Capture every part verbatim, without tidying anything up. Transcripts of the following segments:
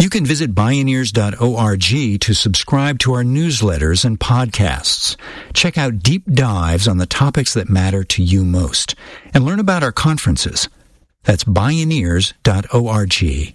You can visit Bioneers dot org to subscribe to our newsletters and podcasts. Check out deep dives on the topics that matter to you most, and learn about our conferences. That's Bioneers dot org.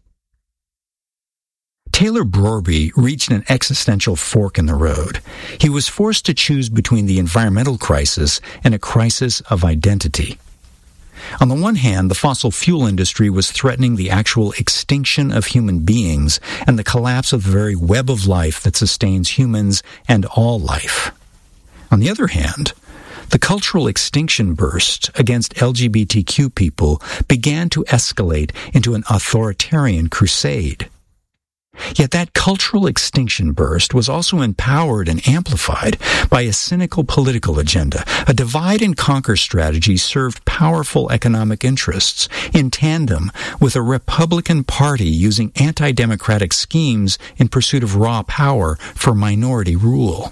Taylor Brorby reached an existential fork in the road. He was forced to choose between the environmental crisis and a crisis of identity. On the one hand, the fossil fuel industry was threatening the actual extinction of human beings and the collapse of the very web of life that sustains humans and all life. On the other hand, the cultural extinction burst against L G B T Q people began to escalate into an authoritarian crusade. Yet that cultural extinction burst was also empowered and amplified by a cynical political agenda. A divide-and-conquer strategy served powerful economic interests in tandem with a Republican Party using anti-democratic schemes in pursuit of raw power for minority rule.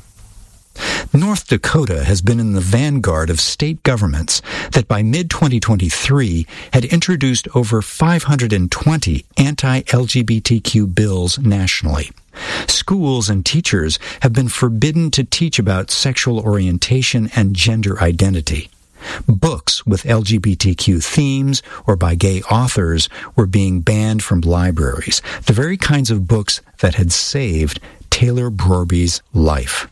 North Dakota has been in the vanguard of state governments that by mid twenty twenty-three had introduced over five hundred twenty anti-L G B T Q bills nationally. Schools and teachers have been forbidden to teach about sexual orientation and gender identity. Books with L G B T Q themes or by gay authors were being banned from libraries, the very kinds of books that had saved Taylor Brorby's life.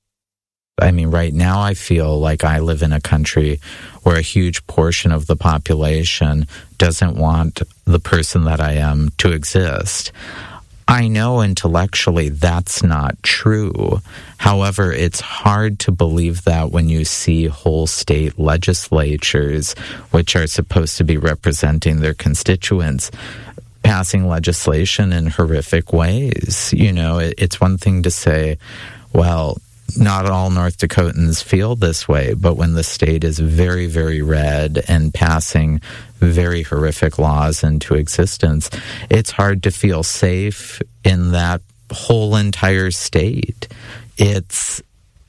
I mean, right now I feel like I live in a country where a huge portion of the population doesn't want the person that I am to exist. I know intellectually that's not true. However, it's hard to believe that when you see whole state legislatures, which are supposed to be representing their constituents, passing legislation in horrific ways. You know, it, it's one thing to say, well, not all North Dakotans feel this way, but when the state is very, very red and passing very horrific laws into existence, it's hard to feel safe in that whole entire state. It's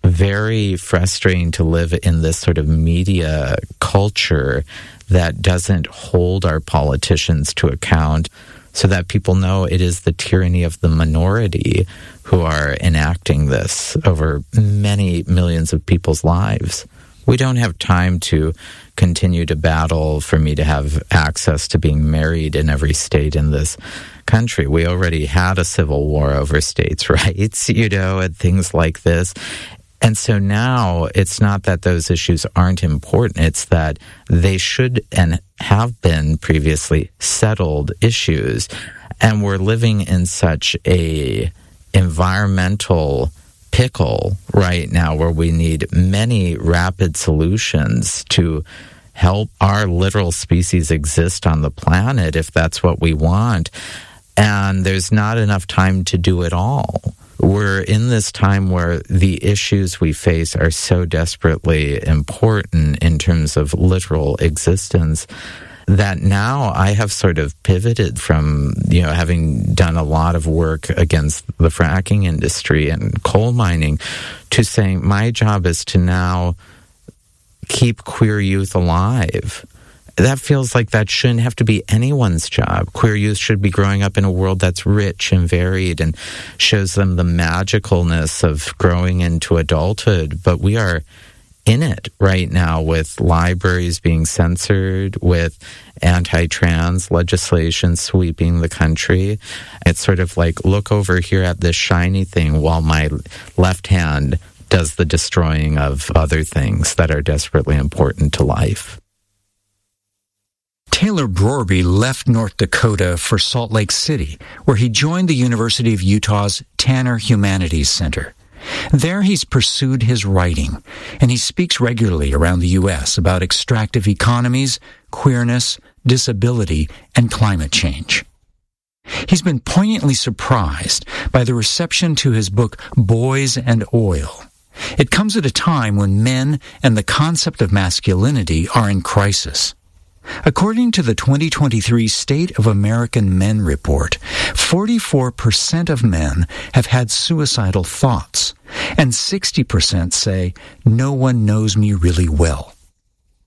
very frustrating to live in this sort of media culture that doesn't hold our politicians to account, so that people know it is the tyranny of the minority who are enacting this over many millions of people's lives. We don't have time to continue to battle for me to have access to being married in every state in this country. We already had a civil war over states' rights, you know, and things like this. And so now it's not that those issues aren't important, it's that they should and have been previously settled issues. And we're living in such a environmental pickle right now where we need many rapid solutions to help our literal species exist on the planet if that's what we want. And there's not enough time to do it all. We're in this time where the issues we face are so desperately important in terms of literal existence that now I have sort of pivoted from, you know, having done a lot of work against the fracking industry and coal mining to saying my job is to now keep queer youth alive. That feels like that shouldn't have to be anyone's job. Queer youth should be growing up in a world that's rich and varied and shows them the magicalness of growing into adulthood. But we are in it right now with libraries being censored, with anti-trans legislation sweeping the country. It's sort of like, look over here at this shiny thing while my left hand does the destroying of other things that are desperately important to life. Taylor Brorby left North Dakota for Salt Lake City, where he joined the University of Utah's Tanner Humanities Center. There he's pursued his writing, and he speaks regularly around the U S about extractive economies, queerness, disability, and climate change. He's been poignantly surprised by the reception to his book, Boys and Oil. It comes at a time when men and the concept of masculinity are in crisis. According to the twenty twenty-three State of American Men report, forty-four percent of men have had suicidal thoughts, and sixty percent say, "No one knows me really well."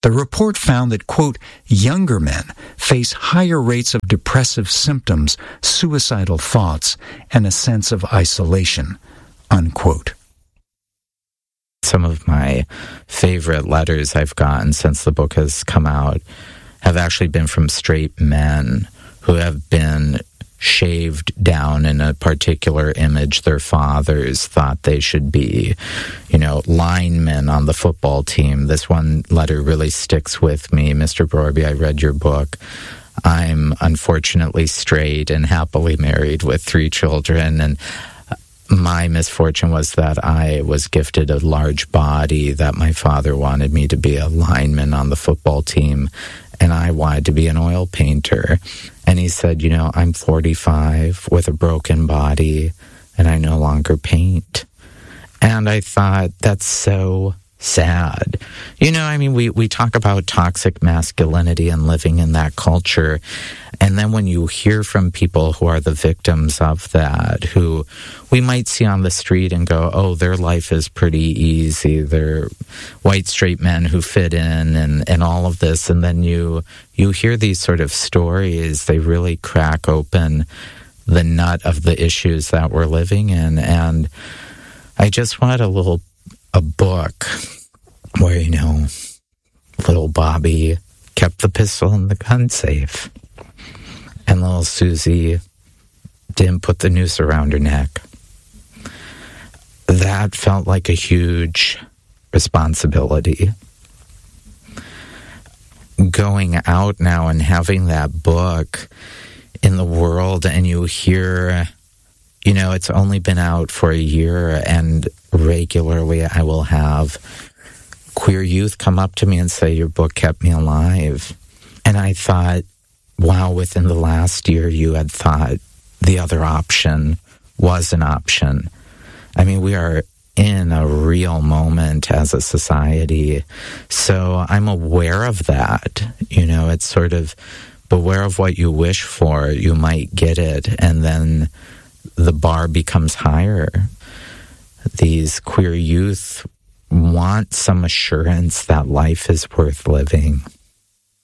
The report found that, quote, younger men face higher rates of depressive symptoms, suicidal thoughts, and a sense of isolation, unquote. Some of my favorite letters I've gotten since the book has come out have actually been from straight men who have been shaved down in a particular image their fathers thought they should be. You know, linemen on the football team. This one letter really sticks with me. Mister Brorby, I read your book. I'm unfortunately straight and happily married with three children, and my misfortune was that I was gifted a large body, that my father wanted me to be a lineman on the football team, and I wanted to be an oil painter. And he said, you know, I'm forty-five with a broken body, and I no longer paint. And I thought, that's so sad. You know, I mean, we, we talk about toxic masculinity and living in that culture. And then when you hear from people who are the victims of that, who we might see on the street and go, oh, their life is pretty easy. They're white, straight men who fit in and, and all of this. And then you, you hear these sort of stories, they really crack open the nut of the issues that we're living in. And I just wanted a little a book where, you know, little Bobby kept the pistol in the gun safe, and little Susie didn't put the noose around her neck. That felt like a huge responsibility. Going out now and having that book in the world, and you hear, you know, it's only been out for a year, and regularly I will have queer youth come up to me and say, your book kept me alive. And I thought, wow, within the last year you had thought the other option was an option. I mean, we are in a real moment as a society. So I'm aware of that. You know, it's sort of beware of what you wish for. You might get it, and then the bar becomes higher. These queer youth want some assurance that life is worth living.